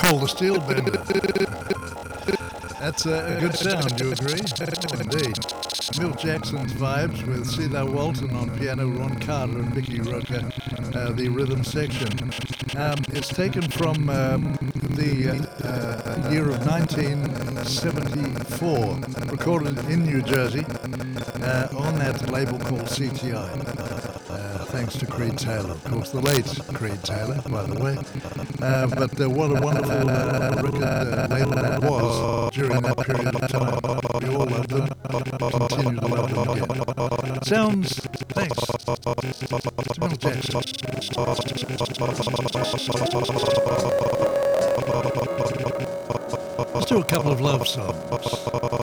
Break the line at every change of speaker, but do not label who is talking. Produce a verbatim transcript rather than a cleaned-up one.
called the Steel Bender. That's a, a good sound, you agree? Oh, indeed. Milt Jackson's vibes with Cedar Walton on piano, Ron Carter and Mickey Roker, uh, the rhythm section. Um, it's taken from um, the uh, year of nineteen seventy-four, recorded in New Jersey uh, on that label called C T I. Uh, thanks to Creed Taylor, of course, the late Creed Taylor, by the way. Uh, but uh, what a wonderful uh, record uh, label that was during that period of time. We all loved them, continue to love them again. Sounds, thanks, to Milt Jackson. Let's do a couple of love songs.